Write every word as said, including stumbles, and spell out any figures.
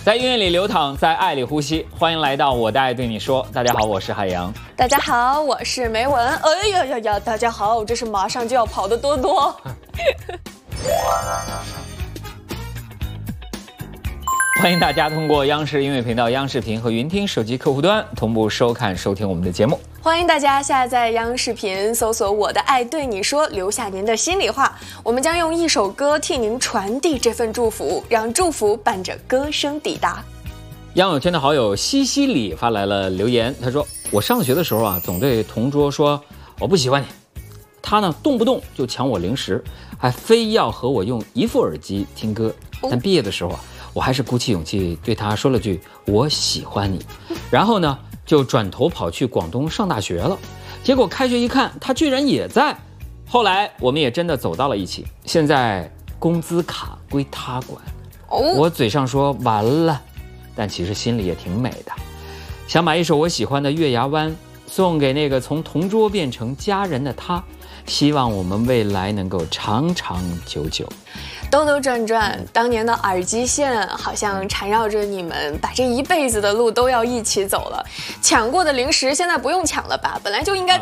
在音乐里流淌，在爱里呼吸。欢迎来到我的爱对你说。大家好，我是海洋。 大家好，我是梅文。哎呀呀呀！大家好，这是马上就要跑的多多。 欢迎大家通过央视音乐频道、央视频和云听手机客户端同步收看、收听我们的节目。 欢迎大家下载央视频，搜索“我的爱对你说”，留下您的心里话。我们将用一首歌替您传递这份祝福，让祝福伴着歌声抵达。 央友圈的好友西西里发来了留言，他说：“我上学的时候啊，总对同桌说我不喜欢你，他呢动不动就抢我零食，还非要和我用一副耳机听歌。但毕业的时候啊。”我还是鼓起勇气对他说了句我喜欢你，然后呢就转头跑去广东上大学了。结果开学一看，他居然也在。后来我们也真的走到了一起。现在工资卡归他管。我嘴上说完了，但其实心里也挺美的。想把一首我喜欢的《月牙湾》送给那个从同桌变成家人的他，希望我们未来能够长长久久。 兜兜转转，当年的耳机线好像缠绕着你们，把这一辈子的路都要一起走了。抢过的零食现在不用抢了吧？本来就应该